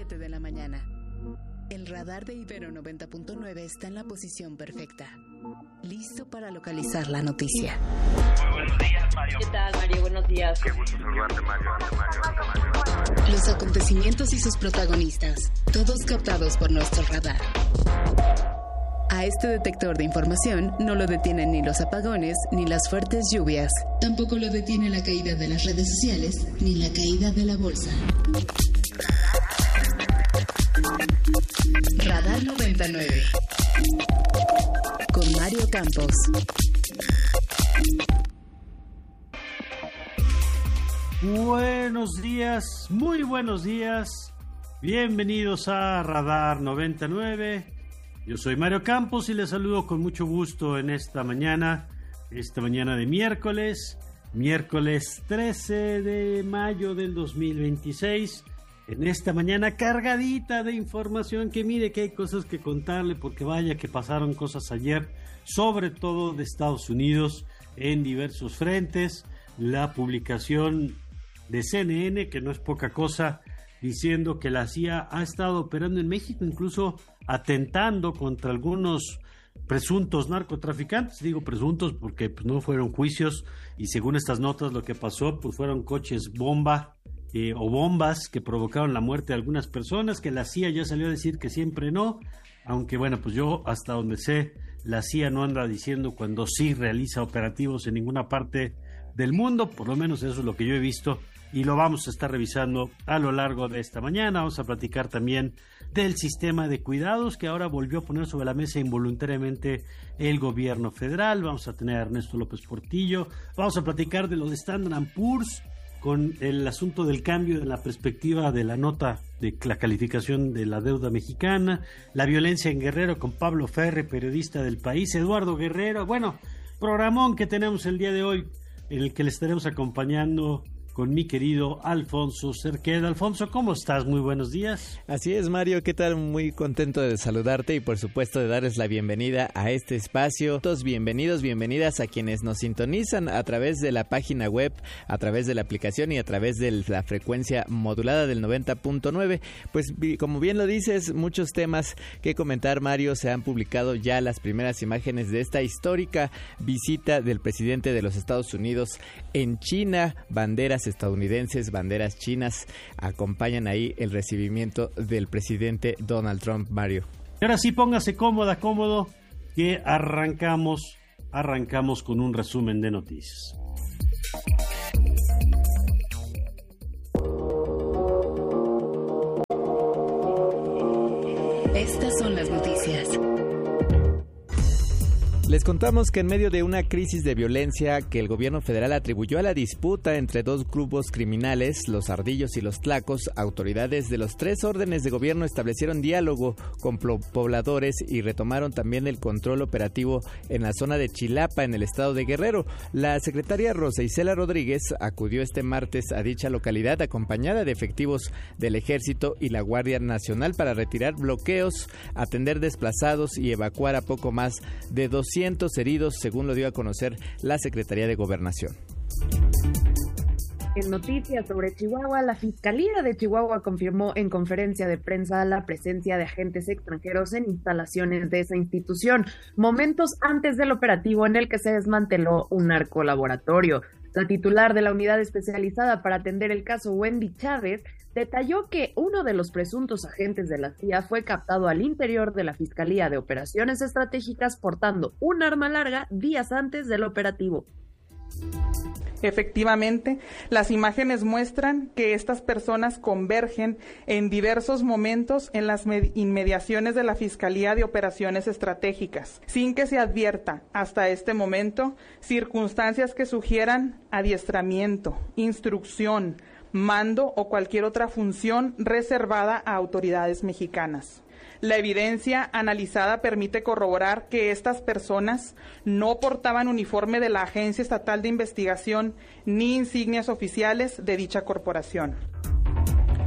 7 de la mañana. El radar de Ibero 90.9 está en la posición perfecta, listo para localizar la noticia. Muy buenos días, Mario. ¿Qué tal, Mario? Buenos días. Qué gusto saludarte, Mario. Los acontecimientos y sus protagonistas, todos captados por nuestro radar. A este detector de información no lo detienen ni los apagones ni las fuertes lluvias. Tampoco lo detiene la caída de las redes sociales ni la caída de la bolsa. Radar 99 con Mario Campos. Buenos días, muy buenos días. Bienvenidos a Radar 99. Yo soy Mario Campos y les saludo con mucho gusto en esta mañana de miércoles 13 de mayo del 2026. En esta mañana cargadita de información, que mire que hay cosas que contarle, porque vaya que pasaron cosas ayer, sobre todo de Estados Unidos, en diversos frentes. La publicación de CNN, que no es poca cosa, diciendo que la CIA ha estado operando en México, incluso atentando contra algunos presuntos narcotraficantes. Digo presuntos porque pues, no fueron juicios, y según estas notas lo que pasó pues fueron coches bomba o bombas que provocaron la muerte de algunas personas, que la CIA ya salió a decir que siempre no, aunque bueno, pues yo hasta donde sé, la CIA no anda diciendo cuando sí realiza operativos en ninguna parte del mundo, por lo menos eso es lo que yo he visto, y lo vamos a estar revisando a lo largo de esta mañana. Vamos a platicar también del sistema de cuidados que ahora volvió a poner sobre la mesa involuntariamente el gobierno federal. Vamos a tener a Ernesto López Portillo, vamos a platicar de lo de Standard & Poor's con el asunto del cambio en la perspectiva de la nota de la calificación de la deuda mexicana, la violencia en Guerrero con Pablo Ferre, periodista del País, Eduardo Guerrero. Bueno, programón que tenemos el día de hoy, en el que le estaremos acompañando con mi querido Alfonso Cerqueda. Alfonso, ¿cómo estás? Muy buenos días. Así es, Mario, ¿qué tal? Muy contento de saludarte y por supuesto de darles la bienvenida a este espacio. Todos bienvenidos, bienvenidas a quienes nos sintonizan a través de la página web, a través de la aplicación y a través de la frecuencia modulada del 90.9. Pues como bien lo dices, muchos temas que comentar, Mario. Se han publicado ya las primeras imágenes de esta histórica visita del presidente de los Estados Unidos en China. Banderas estadounidenses, banderas chinas acompañan ahí el recibimiento del presidente Donald Trump, Mario. Y ahora sí, póngase cómodo, que arrancamos con un resumen de noticias. Estas son las noticias. Les contamos que en medio de una crisis de violencia que el gobierno federal atribuyó a la disputa entre dos grupos criminales, los Ardillos y los Tlacos, autoridades de los tres órdenes de gobierno establecieron diálogo con pobladores y retomaron también el control operativo en la zona de Chilapa, en el estado de Guerrero. La secretaria Rosa Isela Rodríguez acudió este martes a dicha localidad acompañada de efectivos del Ejército y la Guardia Nacional para retirar bloqueos, atender desplazados y evacuar a poco más de 200 heridos, según lo dio a conocer la Secretaría de Gobernación. En noticias sobre Chihuahua, la Fiscalía de Chihuahua confirmó en conferencia de prensa la presencia de agentes extranjeros en instalaciones de esa institución, momentos antes del operativo en el que se desmanteló un narcolaboratorio. La titular de la unidad especializada para atender el caso, Wendy Chávez, detalló que uno de los presuntos agentes de la CIA fue captado al interior de la Fiscalía de Operaciones Estratégicas portando un arma larga días antes del operativo. Efectivamente, las imágenes muestran que estas personas convergen en diversos momentos en las inmediaciones de la Fiscalía de Operaciones Estratégicas, sin que se advierta hasta este momento circunstancias que sugieran adiestramiento, instrucción, mando o cualquier otra función reservada a autoridades mexicanas. La evidencia analizada permite corroborar que estas personas no portaban uniforme de la Agencia Estatal de Investigación ni insignias oficiales de dicha corporación.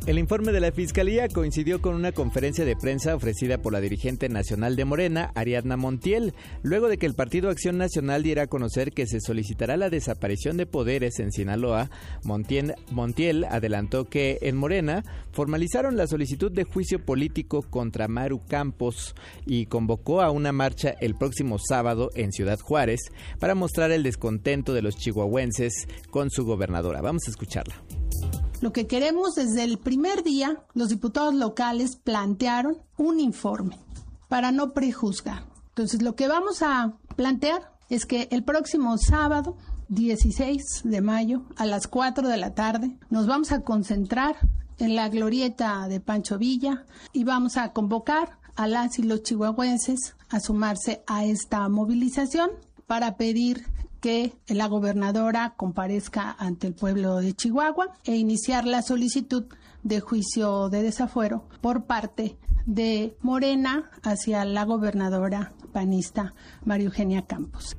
El informe de la Fiscalía coincidió con una conferencia de prensa ofrecida por la dirigente nacional de Morena, Ariadna Montiel, luego de que el Partido Acción Nacional diera a conocer que se solicitará la desaparición de poderes en Sinaloa. Montiel adelantó que en Morena formalizaron la solicitud de juicio político contra Maru Campos y convocó a una marcha el próximo sábado en Ciudad Juárez para mostrar el descontento de los chihuahuenses con su gobernadora. Vamos a escucharla. Lo que queremos desde el primer día, los diputados locales plantearon un informe para no prejuzgar. Entonces, lo que vamos a plantear es que el próximo sábado, 16 de mayo, a las 4 de la tarde, nos vamos a concentrar en la glorieta de Pancho Villa y vamos a convocar a las y los chihuahuenses a sumarse a esta movilización para pedir que la gobernadora comparezca ante el pueblo de Chihuahua e iniciar la solicitud de juicio de desafuero por parte de Morena hacia la gobernadora panista María Eugenia Campos.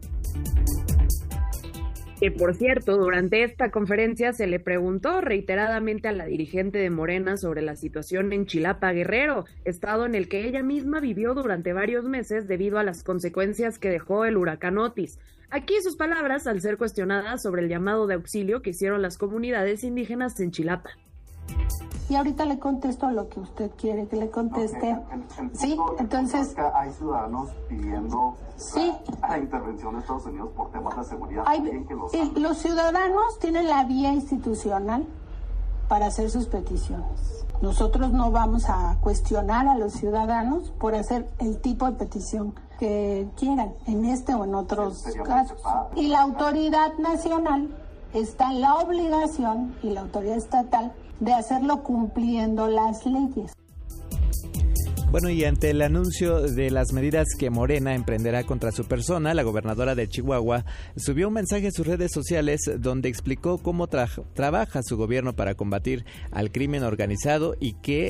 Que por cierto, durante esta conferencia se le preguntó reiteradamente a la dirigente de Morena sobre la situación en Chilapa, Guerrero, estado en el que ella misma vivió durante varios meses debido a las consecuencias que dejó el huracán Otis. Aquí sus palabras al ser cuestionadas sobre el llamado de auxilio que hicieron las comunidades indígenas en Chilapa. Y ahorita le contesto lo que usted quiere que le conteste. Okay. Sí, entonces... Hay ciudadanos pidiendo sí, la intervención de Estados Unidos por temas de seguridad. Los ciudadanos tienen la vía institucional para hacer sus peticiones. Nosotros no vamos a cuestionar a los ciudadanos por hacer el tipo de petición que quieran, en este o en otros casos. Y la autoridad nacional está en la obligación, y la autoridad estatal, de hacerlo cumpliendo las leyes. Bueno, y ante el anuncio de las medidas que Morena emprenderá contra su persona, la gobernadora de Chihuahua subió un mensaje a sus redes sociales donde explicó cómo trabaja su gobierno para combatir al crimen organizado y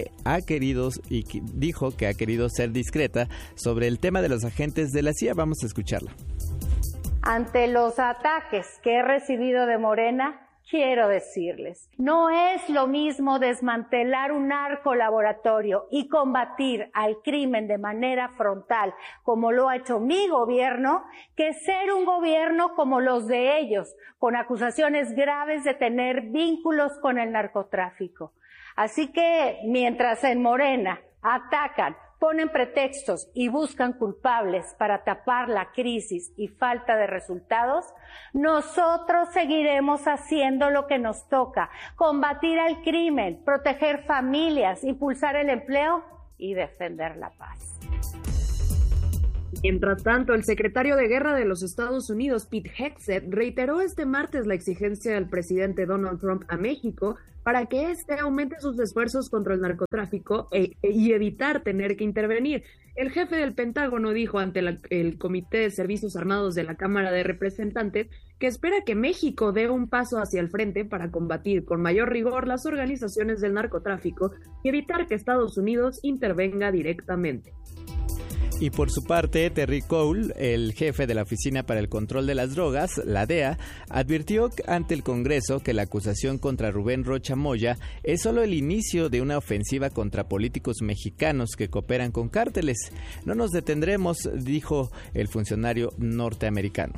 dijo que ha querido ser discreta sobre el tema de los agentes de la CIA. Vamos a escucharla. Ante los ataques que he recibido de Morena, quiero decirles, no es lo mismo desmantelar un narcolaboratorio y combatir al crimen de manera frontal, como lo ha hecho mi gobierno, que ser un gobierno como los de ellos, con acusaciones graves de tener vínculos con el narcotráfico. Así que, mientras en Morena atacan, ponen pretextos y buscan culpables para tapar la crisis y falta de resultados, nosotros seguiremos haciendo lo que nos toca: combatir al crimen, proteger familias, impulsar el empleo y defender la paz. Mientras tanto, el secretario de Guerra de los Estados Unidos, Pete Hegseth, reiteró este martes la exigencia del presidente Donald Trump a México para que éste aumente sus esfuerzos contra el narcotráfico y evitar tener que intervenir. El jefe del Pentágono dijo ante el Comité de Servicios Armados de la Cámara de Representantes que espera que México dé un paso hacia el frente para combatir con mayor rigor las organizaciones del narcotráfico y evitar que Estados Unidos intervenga directamente. Y por su parte, Terry Cole, el jefe de la Oficina para el Control de las Drogas, la DEA, advirtió ante el Congreso que la acusación contra Rubén Rocha Moya es solo el inicio de una ofensiva contra políticos mexicanos que cooperan con cárteles. No nos detendremos, dijo el funcionario norteamericano.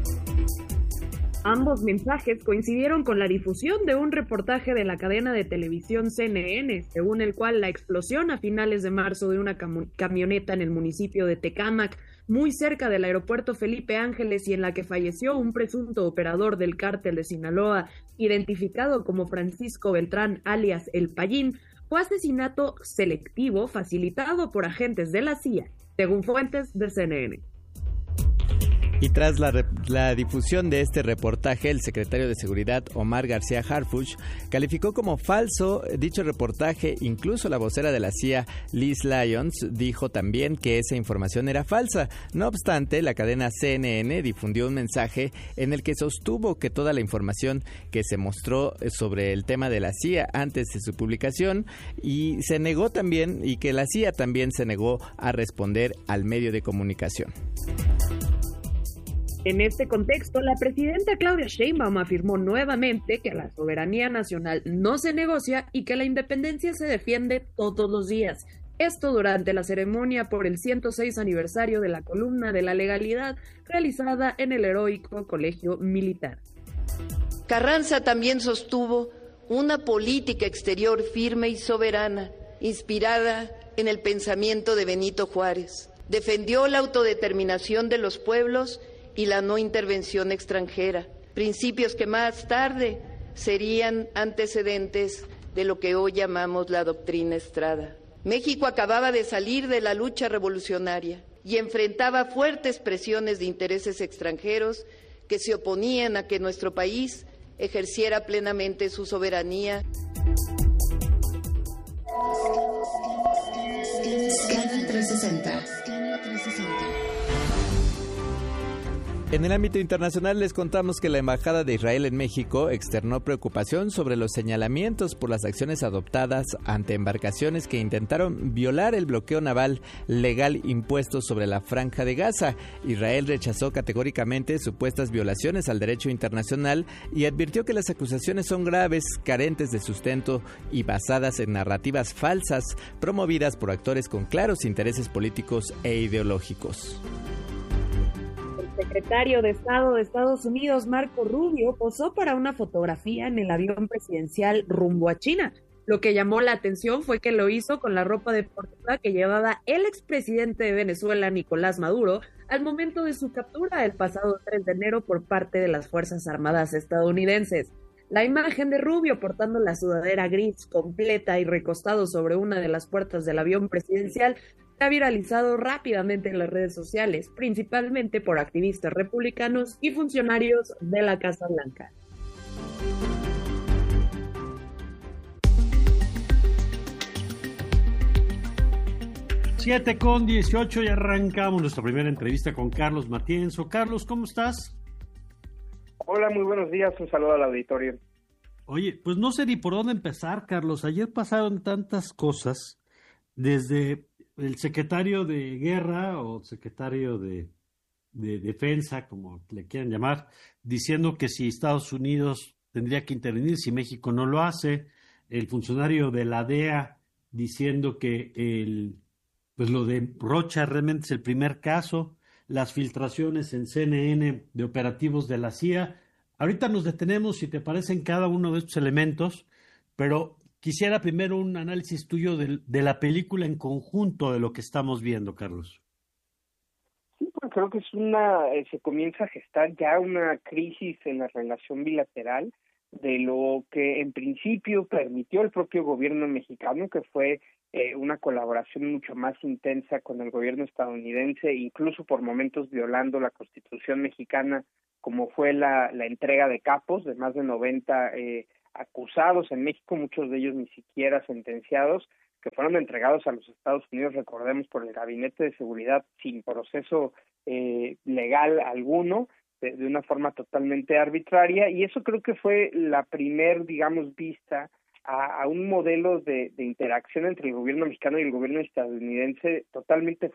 Ambos mensajes coincidieron con la difusión de un reportaje de la cadena de televisión CNN, según el cual la explosión a finales de marzo de una camioneta en el municipio de Tecámac, muy cerca del aeropuerto Felipe Ángeles, y en la que falleció un presunto operador del cártel de Sinaloa, identificado como Francisco Beltrán, alias El Payín, fue asesinato selectivo facilitado por agentes de la CIA, según fuentes de CNN. Y tras la difusión de este reportaje, el secretario de Seguridad, Omar García Harfuch, calificó como falso dicho reportaje. Incluso la vocera de la CIA, Liz Lyons, dijo también que esa información era falsa. No obstante, la cadena CNN difundió un mensaje en el que sostuvo que toda la información que se mostró sobre el tema de la CIA antes de su publicación y que la CIA también se negó a responder al medio de comunicación. En este contexto, la presidenta Claudia Sheinbaum afirmó nuevamente que la soberanía nacional no se negocia y que la independencia se defiende todos los días. Esto durante la ceremonia por el 106 aniversario de la columna de la legalidad realizada en el heroico Colegio Militar. Carranza también sostuvo una política exterior firme y soberana, inspirada en el pensamiento de Benito Juárez. Defendió la autodeterminación de los pueblos y la no intervención extranjera, principios que más tarde serían antecedentes de lo que hoy llamamos la doctrina Estrada. México acababa de salir de la lucha revolucionaria y enfrentaba fuertes presiones de intereses extranjeros que se oponían a que nuestro país ejerciera plenamente su soberanía. Scanner 360. En el ámbito internacional les contamos que la Embajada de Israel en México externó preocupación sobre los señalamientos por las acciones adoptadas ante embarcaciones que intentaron violar el bloqueo naval legal impuesto sobre la Franja de Gaza. Israel rechazó categóricamente supuestas violaciones al derecho internacional y advirtió que las acusaciones son graves, carentes de sustento y basadas en narrativas falsas promovidas por actores con claros intereses políticos e ideológicos. El secretario de Estado de Estados Unidos, Marco Rubio, posó para una fotografía en el avión presidencial rumbo a China. Lo que llamó la atención fue que lo hizo con la ropa deportiva que llevaba el expresidente de Venezuela, Nicolás Maduro, al momento de su captura el pasado 3 de enero por parte de las Fuerzas Armadas estadounidenses. La imagen de Rubio portando la sudadera gris completa y recostado sobre una de las puertas del avión presidencial se ha viralizado rápidamente en las redes sociales, principalmente por activistas republicanos y funcionarios de la Casa Blanca. Siete con 18 y arrancamos nuestra primera entrevista con Carlos Matienzo. Carlos, ¿cómo estás? Hola, muy buenos días, un saludo al auditorio. Oye, pues no sé ni por dónde empezar, Carlos. Ayer pasaron tantas cosas, desde el secretario de Guerra o secretario de Defensa, como le quieran llamar, diciendo que si Estados Unidos tendría que intervenir, si México no lo hace, el funcionario de la DEA diciendo que pues lo de Rocha realmente es el primer caso, las filtraciones en CNN de operativos de la CIA. Ahorita nos detenemos, si te parece, en cada uno de estos elementos, pero quisiera primero un análisis tuyo de la película en conjunto de lo que estamos viendo, Carlos. Sí, pues creo que se comienza a gestar ya una crisis en la relación bilateral de lo que en principio permitió el propio gobierno mexicano, que fue una colaboración mucho más intensa con el gobierno estadounidense, incluso por momentos violando la Constitución mexicana, como fue la entrega de capos de más de 90 acusados en México, muchos de ellos ni siquiera sentenciados, que fueron entregados a los Estados Unidos, recordemos, por el Gabinete de Seguridad sin proceso legal alguno, de una forma totalmente arbitraria, y eso creo que fue la primer, digamos, vista a un modelo de interacción entre el gobierno mexicano y el gobierno estadounidense totalmente